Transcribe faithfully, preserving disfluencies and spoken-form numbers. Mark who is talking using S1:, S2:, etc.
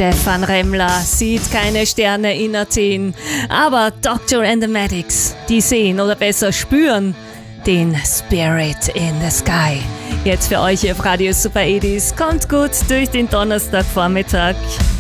S1: Stefan Remmler sieht keine Sterne in Athen, aber Doctor and the Medics, die sehen oder besser spüren den Spirit in the Sky. Jetzt für euch auf Radio Super Edis. Kommt gut durch den Donnerstagvormittag.